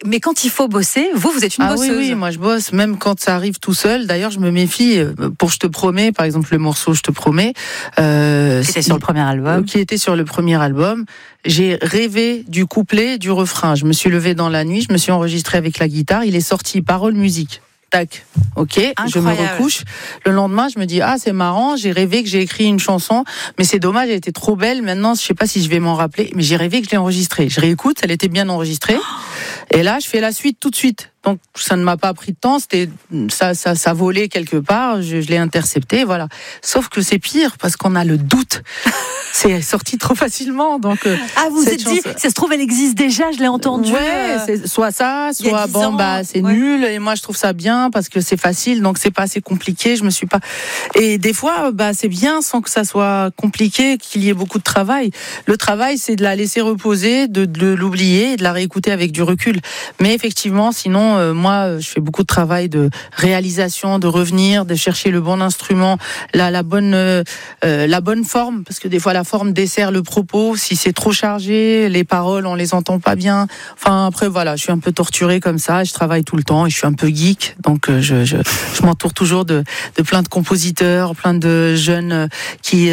mais quand il faut bosser, vous êtes une bosseuse. Oui, moi je bosse, même quand ça arrive tout seul. D'ailleurs, je me méfie pour Je te promets, par exemple, le morceau Je te promets. C'était sur le premier album. Qui était sur le premier album. J'ai rêvé du couplet, du refrain. Je me suis levée dans la nuit, je me suis enregistrée avec la guitare. Il est sorti, parole, musique. Tac, ok, incroyable. Je me recouche. Le lendemain, je me dis, c'est marrant, j'ai rêvé que j'ai écrit une chanson, mais c'est dommage, elle était trop belle. Maintenant, je sais pas si je vais m'en rappeler, mais j'ai rêvé que je l'ai enregistrée. Je réécoute, elle était bien enregistrée. Et là, je fais la suite tout de suite. Donc, ça ne m'a pas pris de temps, ça volait quelque part, je l'ai intercepté, voilà. Sauf que c'est pire, parce qu'on a le doute. C'est sorti trop facilement, donc. Vous êtes dit, ça se trouve, elle existe déjà, je l'ai entendue. Ouais, c'est soit ça, soit c'est nul, et moi je trouve ça bien, parce que c'est facile, donc c'est pas assez compliqué, je me suis pas. Et des fois, c'est bien, sans que ça soit compliqué, qu'il y ait beaucoup de travail. Le travail, c'est de la laisser reposer, de l'oublier, et de la réécouter avec du recul. Mais effectivement, sinon, moi, je fais beaucoup de travail de réalisation, de revenir, de chercher le bon instrument, la bonne forme, parce que des fois la forme dessert le propos. Si c'est trop chargé, les paroles on les entend pas bien. Enfin après voilà, je suis un peu torturée comme ça. Je travaille tout le temps et je suis un peu geek, donc je m'entoure toujours de plein de compositeurs, plein de jeunes qui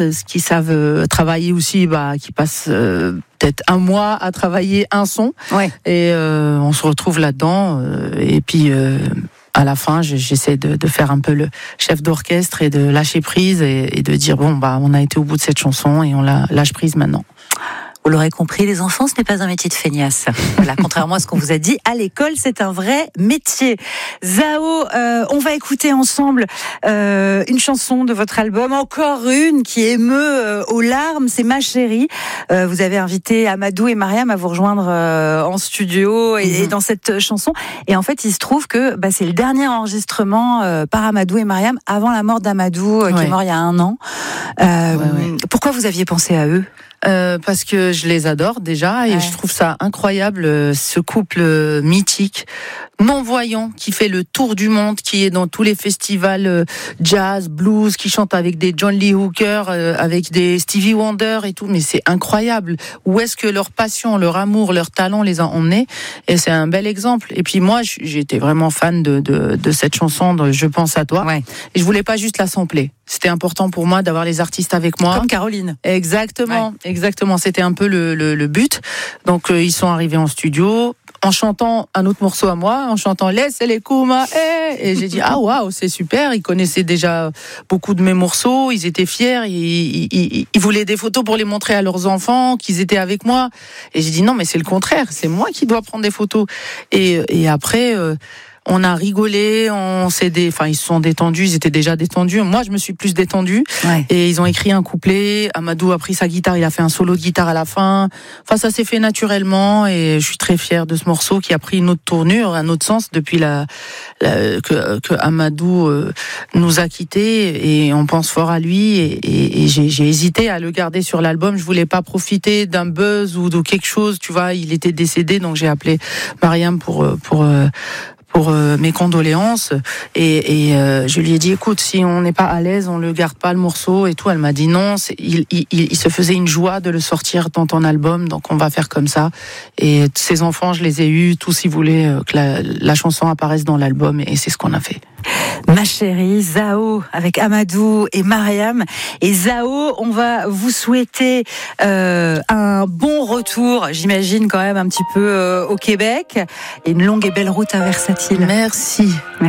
savent travailler aussi, qui passent peut-être un mois à travailler un son, et on se retrouve là-dedans, et puis à la fin j'essaie de faire un peu le chef d'orchestre et de lâcher prise et de dire on a été au bout de cette chanson et on la lâche prise maintenant. Vous l'aurez compris, les enfants, ce n'est pas un métier de feignasse. Voilà, contrairement à ce qu'on vous a dit, à l'école, c'est un vrai métier. Zao, on va écouter ensemble une chanson de votre album, encore une qui émeut aux larmes, c'est Ma Chérie. Vous avez invité Amadou et Mariam à vous rejoindre en studio et dans cette chanson. Et en fait, il se trouve que c'est le dernier enregistrement par Amadou et Mariam avant la mort d'Amadou, qui est mort il y a 1 an. Pourquoi vous aviez pensé à eux ? Parce que je les adore déjà et je trouve ça incroyable, ce couple mythique, non-voyant, qui fait le tour du monde, qui est dans tous les festivals jazz, blues, qui chante avec des John Lee Hooker, avec des Stevie Wonder et tout, mais c'est incroyable. Où est-ce que leur passion, leur amour, leur talent les a emmenés? Et c'est un bel exemple. Et puis moi, j'étais vraiment fan de cette chanson, de Je pense à toi. Et je voulais pas juste la sampler. C'était important pour moi d'avoir les artistes avec moi. Comme Caroline. Exactement, exactement. C'était un peu le but. Donc ils sont arrivés en studio en chantant un autre morceau à moi, en chantant Laisse les Kuma, et j'ai dit waouh, c'est super. Ils connaissaient déjà beaucoup de mes morceaux, ils étaient fiers, ils voulaient des photos pour les montrer à leurs enfants, qu'ils étaient avec moi. Et j'ai dit non, mais c'est le contraire, c'est moi qui dois prendre des photos. Et après. On a rigolé, ils se sont détendus, ils étaient déjà détendus. Moi, je me suis plus détendue. Et ils ont écrit un couplet. Amadou a pris sa guitare, il a fait un solo de guitare à la fin. Enfin, ça s'est fait naturellement et je suis très fière de ce morceau qui a pris une autre tournure, un autre sens depuis que Amadou nous a quittés, et on pense fort à lui. Et j'ai hésité à le garder sur l'album. Je voulais pas profiter d'un buzz ou de quelque chose. Tu vois, il était décédé, donc j'ai appelé Mariam pour mes condoléances, et je lui ai dit écoute, si on n'est pas à l'aise, on le garde pas le morceau et tout. Elle m'a dit non, il se faisait une joie de le sortir dans ton album, donc on va faire comme ça. Et ses enfants, je les ai eus tous, ils voulaient que la chanson apparaisse dans l'album, et c'est ce qu'on a fait. Ma Chérie, Zao avec Amadou et Mariam. Et Zao, on va vous souhaiter un bon retour, j'imagine quand même un petit peu au Québec, et une longue et belle route à Versatile. Merci.